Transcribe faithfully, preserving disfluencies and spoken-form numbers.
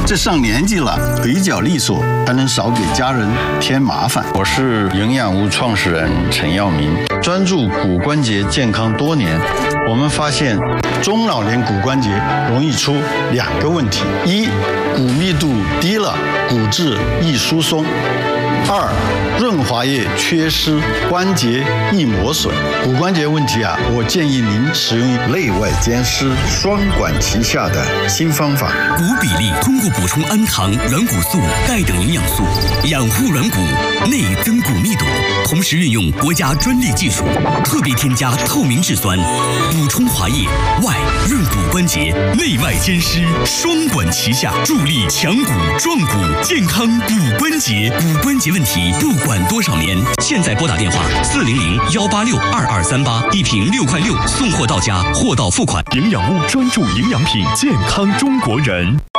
这上年纪了，腿脚利索，才能少给家人添麻烦。 我是营养屋创始人陈耀明，专注骨关节健康多年。我们发现，中老年骨关节容易出两个问题：一，骨密度低了，骨质易疏松；二，润滑液缺失，关节易磨损。骨关节问题啊，我建议您使用内外兼施、双管齐下的新方法。 骨比例通过补充氨糖、软骨素、钙等营养素，养护软骨，内增骨密度。同时运用国家专利技术，特别添加透明质酸，补充滑液，外润骨关节，内外兼施，双管齐下，助力强骨壮骨，健康骨关节。骨关节问题不管多少年，现在拨打电话四零零幺八六二二三八，一瓶六块六，送货到家，货到付款。 营养屋专注营养品，健康中国人。